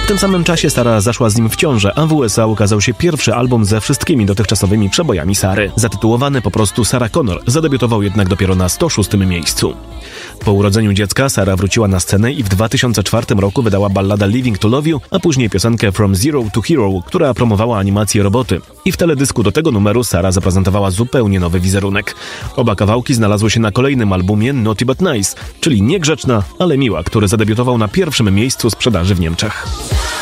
W tym samym czasie Sara zaszła z nim w ciążę, a w USA ukazał się pierwszy album ze wszystkimi dotychczasowymi przebojami Sary. Zatytułowany po prostu Sarah Connor, zadebiutował jednak dopiero na 106. miejscu. Po urodzeniu dziecka Sara wróciła na scenę i w 2004 roku wydała balladę Living to Love You, a później piosenkę From Zero to Hero, która promowała animację roboty. I w teledysku do tego numeru Sara zaprezentowała zupełnie nowy wizerunek. Oba kawałki znalazły się na kolejnym albumie Naughty But Nice, czyli niegrzeczna, ale miła, który zadebiutował na pierwszym miejscu sprzedaży w Niemczech.